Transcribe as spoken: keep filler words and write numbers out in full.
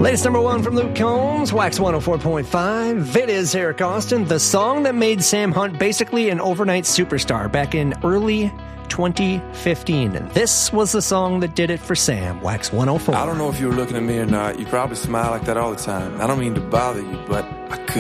Latest number one from Luke Combs, Wax one oh four point five. It is Eric Austin, the song that made Sam Hunt basically an overnight superstar back in early twenty fifteen. This was the song that did it for Sam. Wax one oh four. I don't know if you were looking at me or not. You probably smile like that all the time. I don't mean to bother you, but I could.